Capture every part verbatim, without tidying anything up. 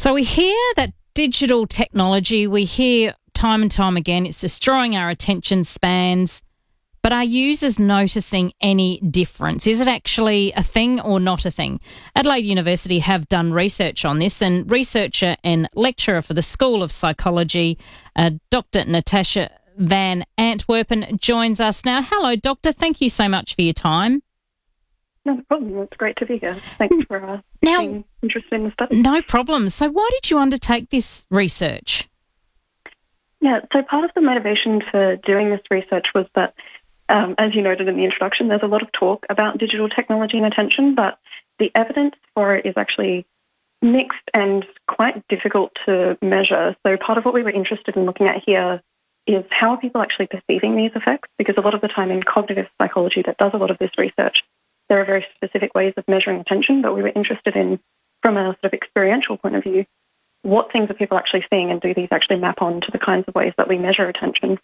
So we hear that digital technology, we hear time and time again, it's destroying our attention spans. But are users noticing any difference? Is it actually a thing or not a thing? Adelaide University have done research on this, and researcher and lecturer for the School of Psychology, uh, Doctor Natasha Van Antwerpen, joins us now. Hello, Doctor. Thank you so much for your time. No problem. It's great to be here. Thanks for uh, now, being interested in the study. No problem. So why did you undertake this research? Yeah, so part of the motivation for doing this research was that Um, as you noted in the introduction, there's a lot of talk about digital technology and attention, but the evidence for it is actually mixed and quite difficult to measure. So part of what we were interested in looking at here is how are people actually perceiving these effects? Because a lot of the time in cognitive psychology that does a lot of this research, there are very specific ways of measuring attention, but we were interested in, from a sort of experiential point of view, what things are people actually seeing, and do these actually map on to the kinds of ways that we measure attention?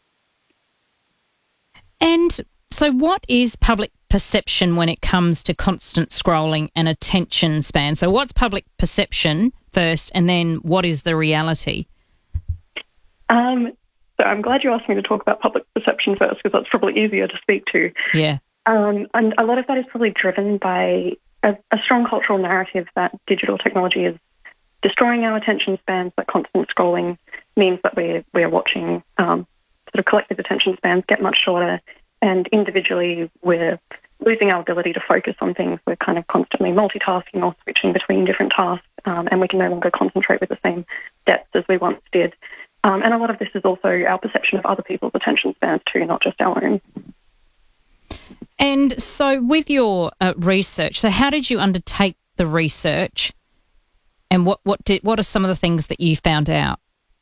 And so what is public perception when it comes to constant scrolling and attention span? So what's public perception first, and then what is the reality? Um, so I'm glad you asked me to talk about public perception first, because that's probably easier to speak to. Yeah. Um, and a lot of that is probably driven by a, a strong cultural narrative that digital technology is destroying our attention spans, that constant scrolling means that we're, we're watching um, sort of collective attention spans get much shorter, and individually we're losing our ability to focus on things. We're kind of constantly multitasking or switching between different tasks, um, and we can no longer concentrate with the same depth as we once did. Um, and a lot of this is also our perception of other people's attention spans too, not just our own. And so with your uh, research, so how did you undertake the research, and what, what, did, what are some of the things that you found out?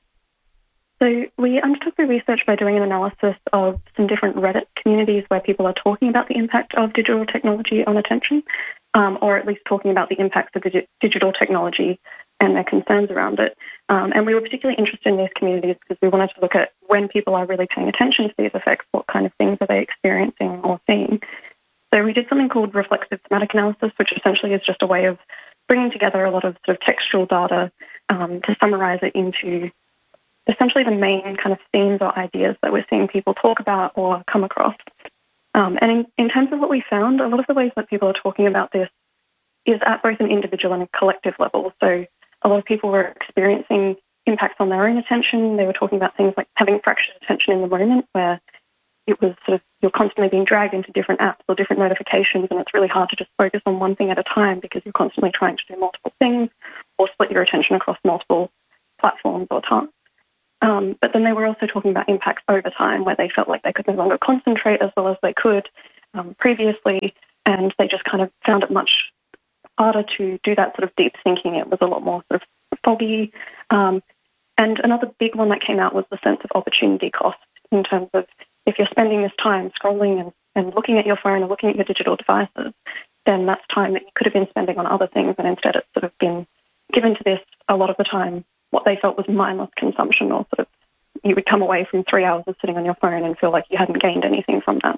So we undertook the research by doing an analysis of some different Reddit communities where people are talking about the impact of digital technology on attention, um, or at least talking about the impacts of digi- digital technology and their concerns around it. Um, and we were particularly interested in these communities because we wanted to look at when people are really paying attention to these effects, what kind of things are they experiencing or seeing. So we did something called reflexive thematic analysis, which essentially is just a way of bringing together a lot of sort of textual data um, to summarize it into essentially the main kind of themes or ideas that we're seeing people talk about or come across. Um, and in, in terms of what we found, a lot of the ways that people are talking about this is at both an individual and a collective level. So a lot of people were experiencing impacts on their own attention. They were talking about things like having fractured attention in the moment, where it was sort of you're constantly being dragged into different apps or different notifications, and it's really hard to just focus on one thing at a time because you're constantly trying to do multiple things or split your attention across multiple platforms or tasks. Um, but then they were also talking about impacts over time, where they felt like they could no longer concentrate as well as they could um, previously, and they just kind of found it much harder to do that sort of deep thinking. It was a lot more sort of foggy. Um, and another big one that came out was the sense of opportunity cost, in terms of if you're spending this time scrolling and, and looking at your phone or looking at your digital devices, then that's time that you could have been spending on other things, and instead it's sort of been given to this a lot of the time, what they felt was mindless consumption, or sort of you would come away from three hours of sitting on your phone and feel like you hadn't gained anything from that.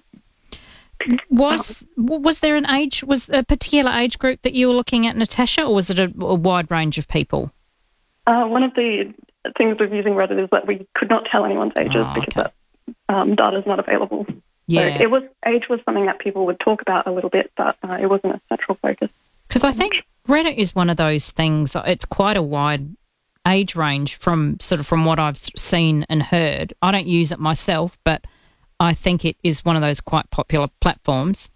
Was was there an age, was a particular age group that you were looking at, Natasha, or was it a, a wide range of people? Uh, one of the things with using Reddit is that we could not tell anyone's ages oh, because okay. that um, data is not available. Yeah. So it was age was something that people would talk about a little bit, but uh, it wasn't a central focus. Because I think Reddit is one of those things, it's quite a wide age range from sort of from what I've seen and heard. I don't use it myself, but I think it is one of those quite popular platforms.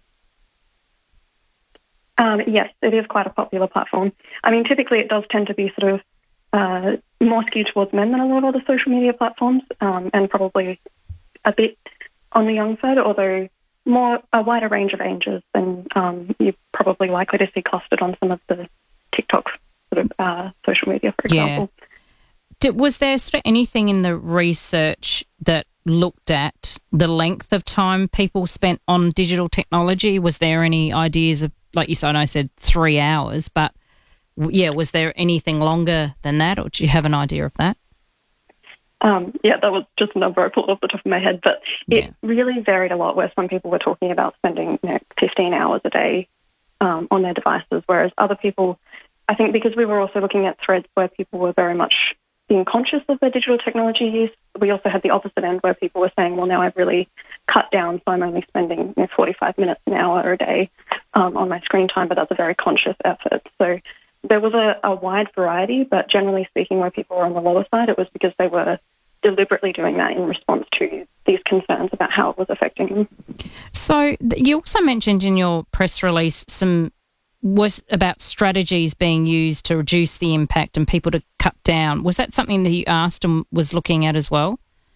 Um, yes, it is quite a popular platform. I mean, typically it does tend to be sort of uh, more skewed towards men than a lot of other social media platforms, um, and probably a bit on the young side, although more a wider range of ages than um, you're probably likely to see clustered on some of the TikTok sort of uh, social media, for example. Yeah. Did, was there sort of anything in the research that looked at the length of time people spent on digital technology? Was there any ideas of, like you said, I said three hours, but yeah, was there anything longer than that, or do you have an idea of that? Um, yeah, that was just a number I pulled off the top of my head, but it yeah. really varied a lot, where some people were talking about spending you know, fifteen hours a day um, on their devices, whereas other people I think because we were also looking at threads where people were very much being conscious of their digital technology use, we also had the opposite end where people were saying, well, now I've really cut down, so I'm only spending you know, forty-five minutes an hour a day um, on my screen time, but that's a very conscious effort. So there was a, a wide variety, but generally speaking, where people were on the lower side, it was because they were deliberately doing that in response to these concerns about how it was affecting them. So you also mentioned in your press release some was about strategies being used to reduce the impact and people to cut down. Was that something that you asked and was looking at as well?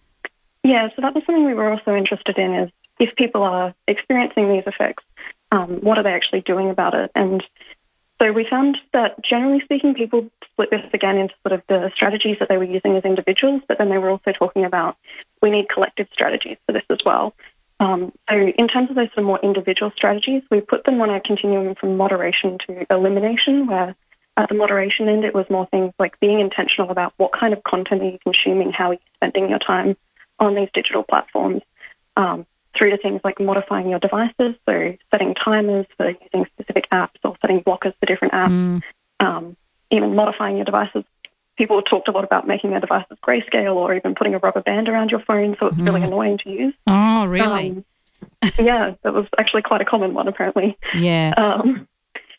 Yeah, so that was something we were also interested in, is if people are experiencing these effects, um, what are they actually doing about it? And so we found that generally speaking, people split this again into sort of the strategies that they were using as individuals, but then they were also talking about we need collective strategies for this as well. Um, so in terms of those sort of more individual strategies, we put them on a continuum from moderation to elimination, where at the moderation end, it was more things like being intentional about what kind of content are you consuming, how are you spending your time on these digital platforms, um, through to things like modifying your devices, so setting timers for using specific apps or setting blockers for different apps, mm. um, even modifying your devices. People talked a lot about making their devices grayscale or even putting a rubber band around your phone so it's mm. really annoying to use. Oh, really? Um, yeah, that was actually quite a common one, apparently. Yeah. Um,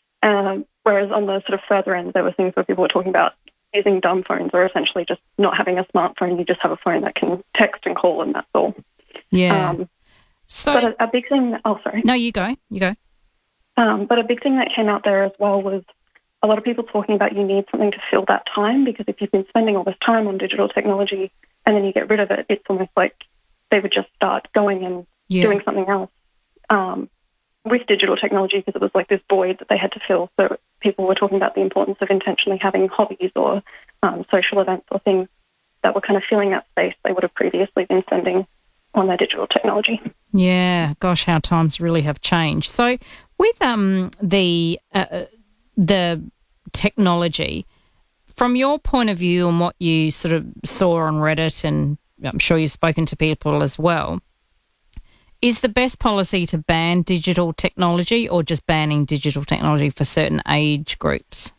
um, whereas on the sort of further end, there were things where people were talking about using dumb phones, or essentially just not having a smartphone. You just have a phone that can text and call, and that's all. Yeah. Um, so, but a, a big thing... Oh, sorry. No, you go. You go. Um, but a big thing that came out there as well was a lot of people talking about you need something to fill that time, because if you've been spending all this time on digital technology and then you get rid of it, it's almost like they would just start going and yeah. doing something else um, with digital technology, because it was like this void that they had to fill. So people were talking about the importance of intentionally having hobbies or um, social events or things that were kind of filling that space they would have previously been spending on their digital technology. Yeah, gosh, how times really have changed. So with um the uh, the technology, from your point of view and what you sort of saw on Reddit, and I'm sure you've spoken to people as well, is the best policy to ban digital technology or just banning digital technology for certain age groups?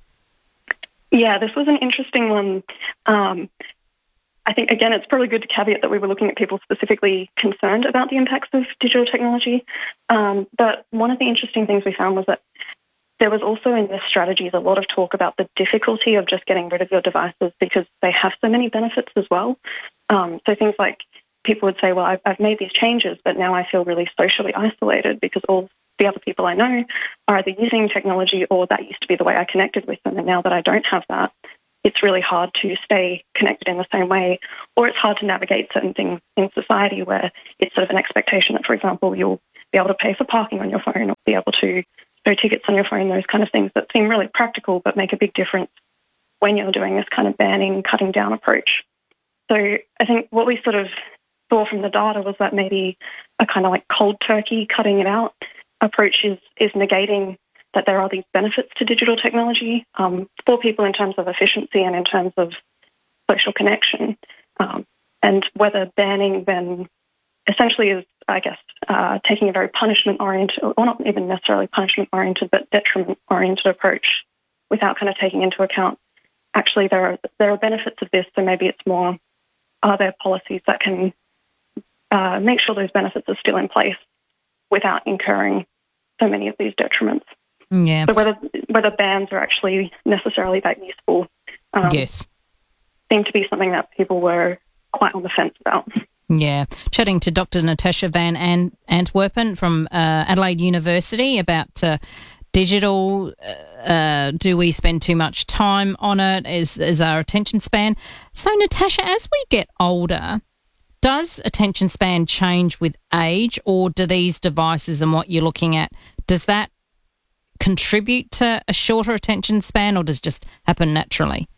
Yeah, this was an interesting one. Um, I think, again, it's probably good to caveat that we were looking at people specifically concerned about the impacts of digital technology. Um, but one of the interesting things we found was that there was also in the strategies a lot of talk about the difficulty of just getting rid of your devices because they have so many benefits as well. Um, so things like people would say, well, I've, I've made these changes, but now I feel really socially isolated because all the other people I know are either using technology or that used to be the way I connected with them. And now that I don't have that, it's really hard to stay connected in the same way, or it's hard to navigate certain things in society where it's sort of an expectation that, for example, you'll be able to pay for parking on your phone or be able to show tickets on your phone, those kind of things that seem really practical but make a big difference when you're doing this kind of banning, cutting down approach. So I think what we sort of saw from the data was that maybe a kind of like cold turkey cutting it out approach is, is negating that there are these benefits to digital technology um, for people in terms of efficiency and in terms of social connection. Um, and whether banning then essentially is, I guess, uh, taking a very punishment-oriented, or not even necessarily punishment-oriented, but detriment-oriented approach without kind of taking into account, actually, there are there are benefits of this, so maybe it's more, are there policies that can uh, make sure those benefits are still in place without incurring so many of these detriments? Yeah. So whether whether bans are actually necessarily that useful, um, yes, seemed to be something that people were quite on the fence about. Yeah. Chatting to Doctor Natasha Van An- Antwerpen from uh, Adelaide University about uh, digital. Uh, do we spend too much time on it? Is, is our attention span? So, Natasha, as we get older, does attention span change with age, or do these devices and what you're looking at, does that contribute to a shorter attention span, or does it just happen naturally?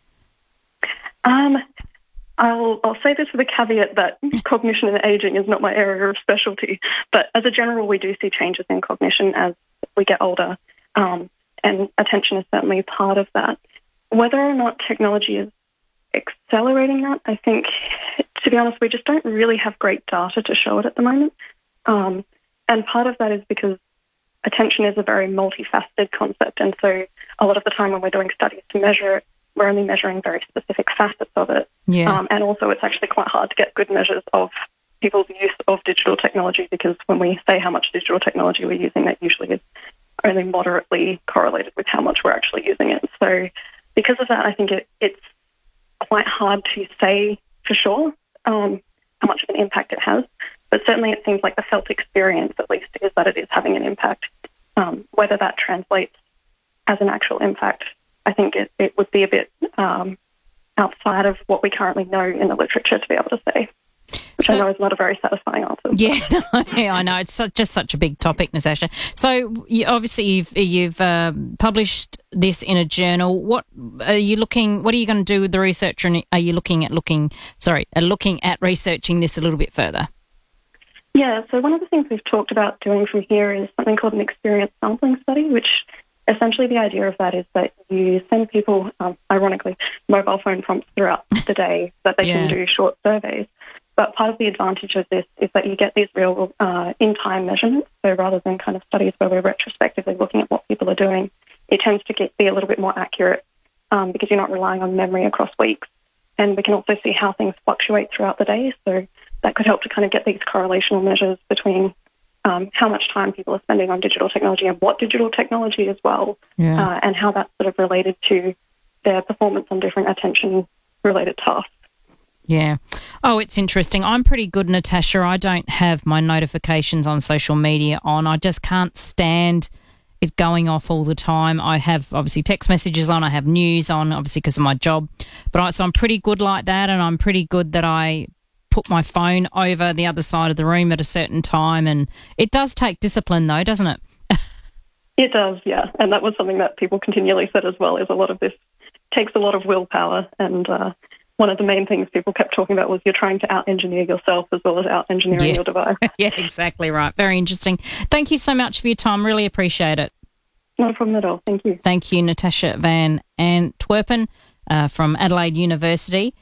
Um, I'll, I'll say this with a caveat that cognition and aging is not my area of specialty, but as a general, we do see changes in cognition as we get older, um, and attention is certainly part of that. Whether or not technology is accelerating that, I think, to be honest, we just don't really have great data to show it at the moment. Um, and part of that is because attention is a very multifaceted concept, and so a lot of the time when we're doing studies to measure it, we're only measuring very specific facets of it. Yeah. Um, and also it's actually quite hard to get good measures of people's use of digital technology, because when we say how much digital technology we're using, that usually is only moderately correlated with how much we're actually using it. So because of that, I think it, it's quite hard to say for sure um, how much of an impact it has. But certainly it seems like the felt experience, at least, is that it is having an impact. Um, whether that translates as an actual impact, I think it, it would be a bit um, outside of what we currently know in the literature to be able to say, which so, I know is not a very satisfying answer. Yeah, no, yeah, I know. It's such, just such a big topic, Natasha. So you, obviously you've, you've uh, published this in a journal. What are you looking? What are you going to do with the research? And are you looking at looking? Sorry, uh, looking at researching this a little bit further? Yeah. So one of the things we've talked about doing from here is something called an experience sampling study, which essentially the idea of that is that you send people, um, ironically, mobile phone prompts throughout the day that they yeah. can do short surveys. But part of the advantage of this is that you get these real uh, in-time measurements. So rather than kind of studies where we're retrospectively looking at what people are doing, it tends to get, be a little bit more accurate um, because you're not relying on memory across weeks. And we can also see how things fluctuate throughout the day. So that could help to kind of get these correlational measures between um, how much time people are spending on digital technology and what digital technology as well, yeah. uh, and how that's sort of related to their performance on different attention-related tasks. Yeah. Oh, it's interesting. I'm pretty good, Natasha. I don't have my notifications on social media on. I just can't stand it going off all the time. I have obviously text messages on. I have news on, obviously because of my job. But I, so I'm pretty good like that, and I'm pretty good that I put my phone over the other side of the room at a certain time. And it does take discipline, though, doesn't it? It does, yeah. And that was something that people continually said as well, is a lot of this takes a lot of willpower, and uh, one of the main things people kept talking about was you're trying to out-engineer yourself as well as out-engineering yeah. your device. Yeah, exactly right. Very interesting. Thank you so much for your time. Really appreciate it. Not a problem at all. Thank you. Thank you, Natasha Van Antwerpen uh, from Adelaide University.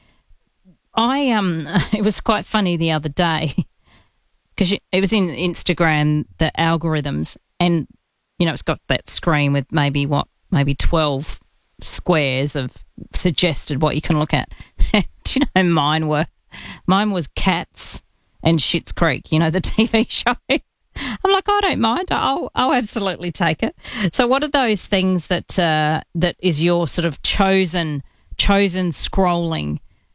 I um, it was quite funny the other day because it was in Instagram, the algorithms, and you know it's got that screen with maybe what, maybe twelve squares of suggested what you can look at. Do you know mine were? Mine was Cats and Schitt's Creek. You know, the T V show. I'm like, I don't mind. I'll I'll absolutely take it. So, what are those things that uh, that is your sort of chosen chosen scrolling?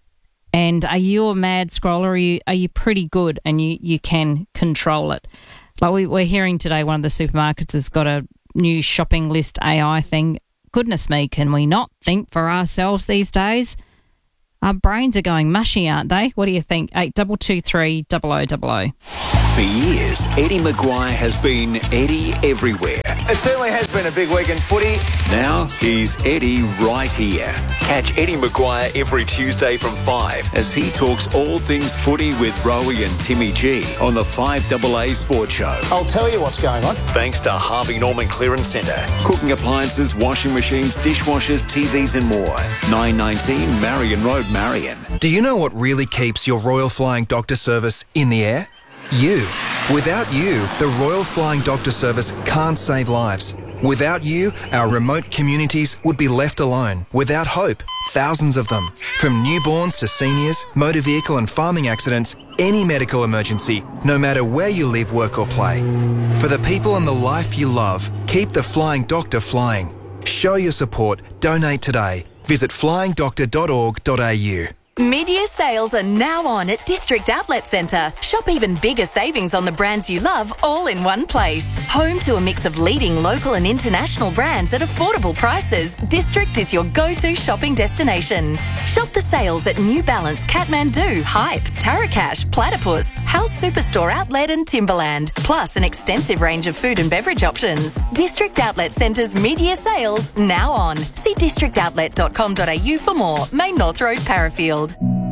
And are you a mad scroller? Are you, are you pretty good and you, you can control it? Like we, we're hearing today, one of the supermarkets has got a new shopping list A I thing. Goodness me, can we not think for ourselves these days? Our brains are going mushy, aren't they? What do you think? eight two two three, double oh double oh. For years, Eddie Maguire has been Eddie everywhere. It certainly has been a big week in footy. Now he's Eddie right here. Catch Eddie Maguire every Tuesday from five as he talks all things footy with Rowie and Timmy G on the five A A Sports Show. I'll tell you what's going on. Thanks to Harvey Norman Clearance Centre. Cooking appliances, washing machines, dishwashers, T Vs and more. nine nineteen Marion Road, Marion. Do you know what really keeps your Royal Flying Doctor Service in the air? You. Without you, the Royal Flying Doctor Service can't save lives. Without you, our remote communities would be left alone, without hope, thousands of them. From newborns to seniors, motor vehicle and farming accidents, any medical emergency, no matter where you live, work or play. For the people and the life you love, keep the Flying Doctor flying. Show your support. Donate today. Visit flying doctor dot org dot a u. Mid-year sales are now on at District Outlet Centre. Shop even bigger savings on the brands you love all in one place. Home to a mix of leading local and international brands at affordable prices, District is your go-to shopping destination. Shop the sales at New Balance, Kathmandu, Hype, Tarakash, Platypus, House Superstore Outlet and Timberland, plus an extensive range of food and beverage options. District Outlet Centre's mid-year sales now on. See district outlet dot com dot a u for more. Main North Road, Parafield.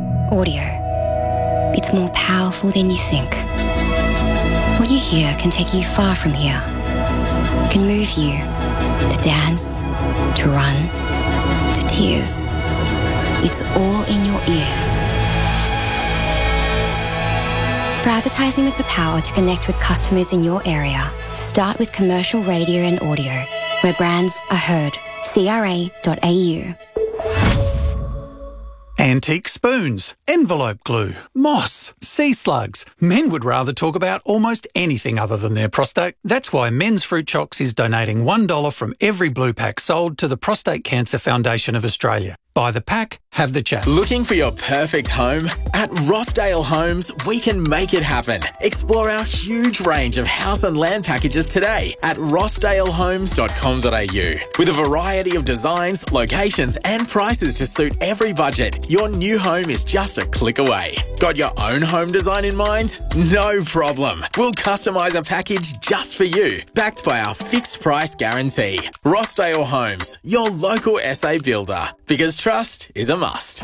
Audio. It's more powerful than you think. What you hear can take you far from here. It can move you to dance, to run, to tears. It's all in your ears. For advertising with the power to connect with customers in your area, start with commercial radio and audio, where brands are heard. C R A dot A U. Antique spoons, envelope glue, moss, sea slugs. Men would rather talk about almost anything other than their prostate. That's why Men's Fruit Chocks is donating one dollar from every blue pack sold to the Prostate Cancer Foundation of Australia. Buy the pack, have the chat. Looking for your perfect home? At Rossdale Homes, we can make it happen. Explore our huge range of house and land packages today at rossdale homes dot com dot a u. With a variety of designs, locations and prices to suit every budget, your new home is just a click away. Got your own home design in mind? No problem. We'll customise a package just for you, backed by our fixed price guarantee. Rossdale Homes, your local S A builder. Because trust is a must.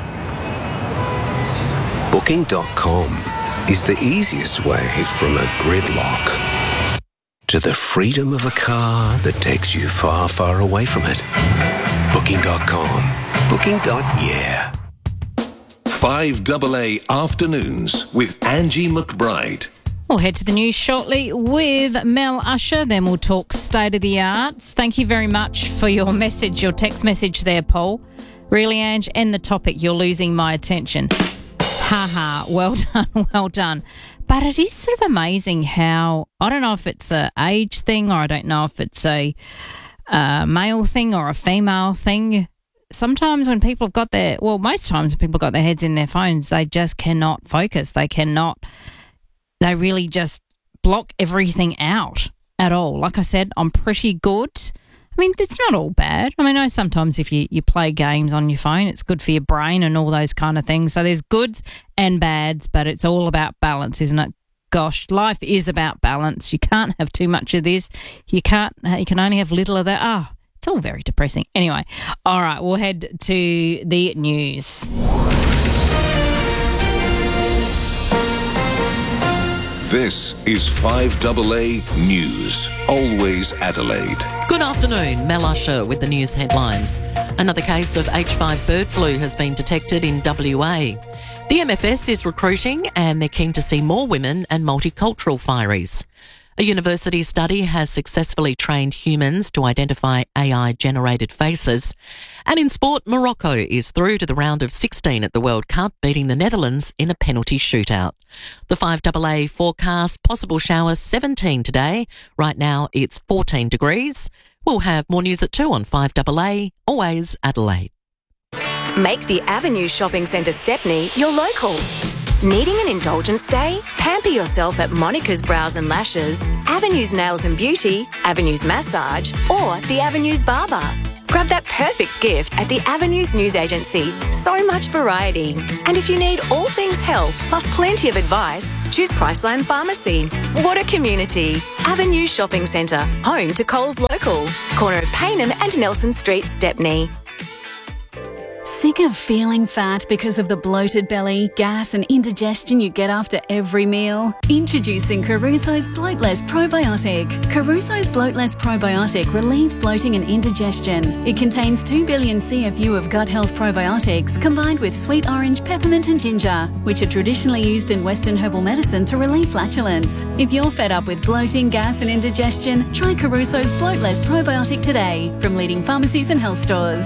Booking dot com is the easiest way from a gridlock to the freedom of a car that takes you far, far away from it. Booking dot com. Booking. Yeah. five double A Afternoons with Angie McBride. We'll head to the news shortly with Mel Usher. Then we'll talk state of the arts. Thank you very much for your message, your text message there, Paul. Really, Ange, end the topic. You're losing my attention. Ha ha. Well done, well done. But it is sort of amazing how, I don't know if it's a age thing or I don't know if it's a uh, male thing or a female thing. Sometimes when people have got their, well, most times when people have got their heads in their phones, they just cannot focus. They cannot, they really just block everything out at all. Like I said, I'm pretty good. I mean, it's not all bad. I mean, I know sometimes if you, you play games on your phone, it's good for your brain and all those kind of things. So there's goods and bads, but it's all about balance, isn't it? Gosh, life is about balance. You can't have too much of this. You can't. You can only have little of that. Ah, oh, it's all very depressing. Anyway, all right, we'll head to the news. This is five double A News, always Adelaide. Good afternoon, Mel Usher with the news headlines. Another case of H five bird flu has been detected in W A. The M F S is recruiting and they're keen to see more women and multicultural fireys. A university study has successfully trained humans to identify A I-generated faces. And in sport, Morocco is through to the round of sixteen at the World Cup, beating the Netherlands in a penalty shootout. The five double A forecast, possible showers seventeen today. Right now it's fourteen degrees. We'll have more news at two on five double A, always Adelaide. Make the Avenue Shopping Centre Stepney your local. Needing an indulgence day? Pamper yourself at Monica's Brows and Lashes, Avenue's Nails and Beauty, Avenue's Massage, or the Avenue's Barber. Grab that perfect gift at the Avenues News Agency. So much variety. And if you need all things health, plus plenty of advice, choose Priceline Pharmacy. What a community. Avenue Shopping Centre, home to Coles Local. Corner of Paynen and Nelson Street, Stepney. Sick of feeling fat because of the bloated belly, gas and indigestion you get after every meal? Introducing Caruso's Bloatless Probiotic. Caruso's Bloatless Probiotic relieves bloating and indigestion. It contains two billion C F U of gut health probiotics combined with sweet orange, peppermint and ginger, which are traditionally used in Western herbal medicine to relieve flatulence. If you're fed up with bloating, gas and indigestion, try Caruso's Bloatless Probiotic today from leading pharmacies and health stores.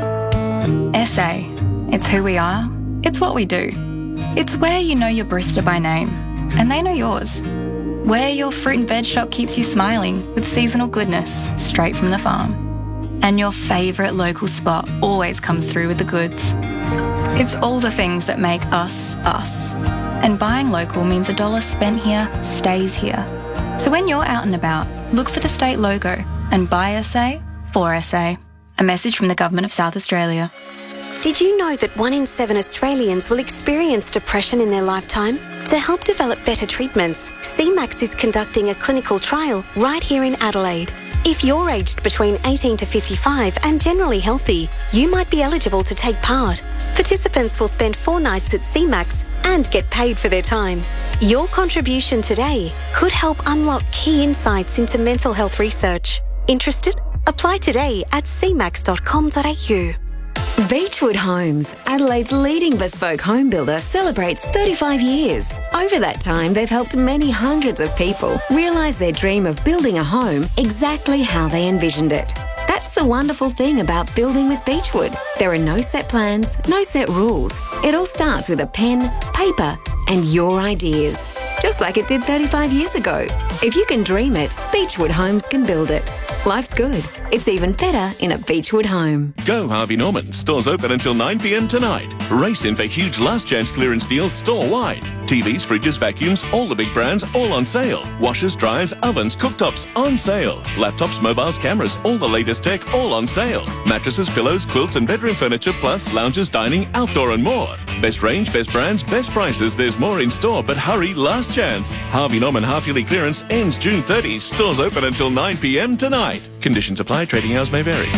S A. It's who we are. It's what we do. It's where you know your barista by name, and they know yours. Where your fruit and veg shop keeps you smiling with seasonal goodness straight from the farm. And your favourite local spot always comes through with the goods. It's all the things that make us, us. And buying local means a dollar spent here stays here. So when you're out and about, look for the state logo and buy S A for S A. A message from the Government of South Australia. Did you know that one in seven Australians will experience depression in their lifetime? To help develop better treatments, C MAX is conducting a clinical trial right here in Adelaide. If you're aged between eighteen to fifty-five and generally healthy, you might be eligible to take part. Participants will spend four nights at C MAX and get paid for their time. Your contribution today could help unlock key insights into mental health research. Interested? Apply today at c max dot com dot a u. Beechwood Homes, Adelaide's leading bespoke home builder, celebrates thirty-five years. Over that time, they've helped many hundreds of people realise their dream of building a home exactly how they envisioned it. That's the wonderful thing about building with Beechwood. There are no set plans, no set rules. It all starts with a pen, paper, and your ideas. Just like it did thirty-five years ago. If you can dream it, Beechwood Homes can build it. Life's good. It's even better in a Beechwood home. Go Harvey Norman. Stores open until nine p.m. tonight. Race in for huge last chance clearance deals store-wide. T Vs, fridges, vacuums, all the big brands, all on sale. Washers, dryers, ovens, cooktops, on sale. Laptops, mobiles, cameras, all the latest tech, all on sale. Mattresses, pillows, quilts and bedroom furniture, plus lounges, dining, outdoor and more. Best range, best brands, best prices. There's more in store, but hurry, last chance. Harvey Norman half-yearly clearance ends June thirtieth. Stores open until nine p.m. tonight. Conditions apply. Trading hours may vary.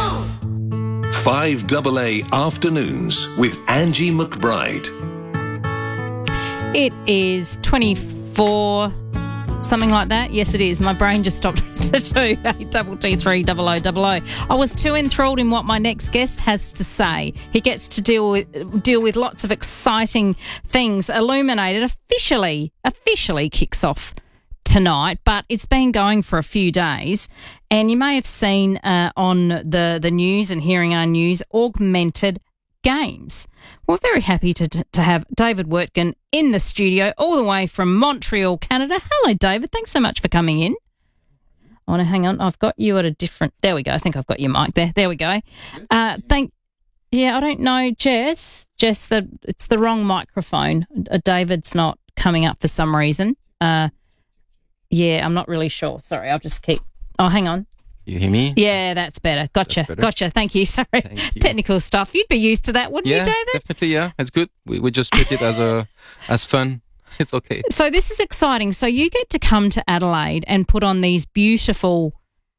five A A Afternoons with Angie McBride. It is twenty-four, something like that. Yes, it is. My brain just stopped to do eight double T three double O double O. I was too enthralled in what my next guest has to say. He gets to deal with deal with lots of exciting things. Illuminated officially officially kicks off tonight, but it's been going for a few days, and you may have seen uh, on the the news and hearing our news, Augmented Games. We're very happy to to have David Wertgen in the studio, all the way from Montreal, Canada. Hello, David. Thanks so much for coming in. Oh, no, hang on. I've got you at a different... There we go. I think I've got your mic there. There we go. Uh, thank... Yeah, I don't know, Jess. Jess, the, it's the wrong microphone. Uh, David's not coming up for some reason. Uh, yeah, I'm not really sure. Sorry, I'll just keep... Oh, hang on. You hear me? Yeah, that's better. Gotcha. That's better. Gotcha. Thank you. Sorry. Thank you. Technical stuff. You'd be used to that, wouldn't yeah, you, David? Definitely, yeah. It's good. We we just treat it as a as fun. It's okay. So this is exciting. So you get to come to Adelaide and put on these beautiful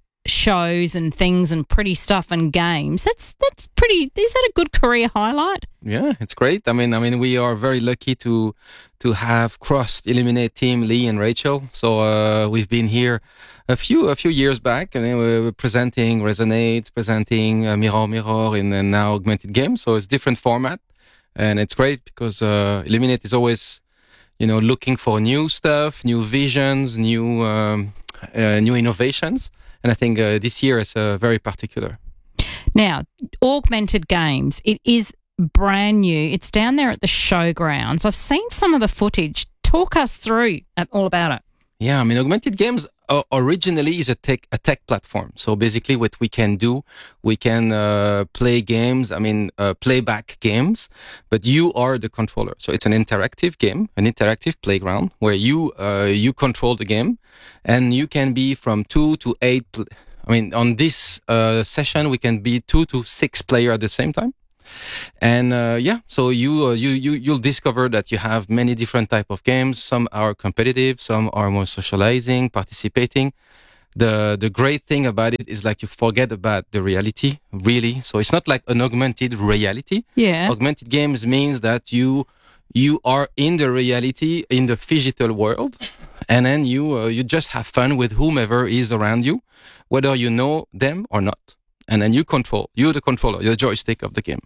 shows and things and pretty stuff and games. That's that's pretty. Is that a good career highlight? Yeah, it's great. I mean, I mean, we are very lucky to to have crossed Illuminate team Lee and Rachel. So uh, we've been here a few a few years back, and we were presenting Resonate, presenting uh, Mirror Mirror, and then now Augmented Games. So it's different format, and it's great because uh, Illuminate is always, you know, looking for new stuff, new visions, new um, uh, new innovations. And I think uh, this year is uh, very particular. Now, Augmented Games, it is brand new. It's down there at the showgrounds. I've seen some of the footage. Talk us through all about it. Yeah, I mean, Augmented Games uh, originally is a tech a tech platform. So basically what we can do, we can uh, play games, I mean, uh, playback games, but you are the controller. So it's an interactive game, an interactive playground where you uh, you control the game, and you can be from two to eight. Pl- I mean, on this uh, session, we can be two to six players at the same time. And uh, yeah, so you uh, you you you'll discover that you have many different type of games. Some are competitive, some are more socializing, participating. The the great thing about it is like you forget about the reality, really. So it's not like an augmented reality. Yeah. Augmented games means that you you are in the reality, in the phygital world, and then you uh, you just have fun with whomever is around you, whether you know them or not. And then you control. You're the controller. You're the joystick of the game.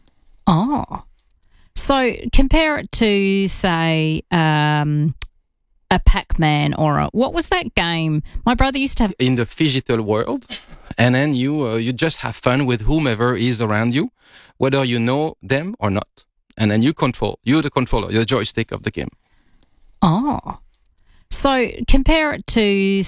Oh, so compare it to, say, um, a Pac-Man or a, what was that game? My brother used to have... In the phygital world, and then you uh, you just have fun with whomever is around you, whether you know them or not. And then you control. You're the controller. You're the joystick of the game. Oh, so compare it to...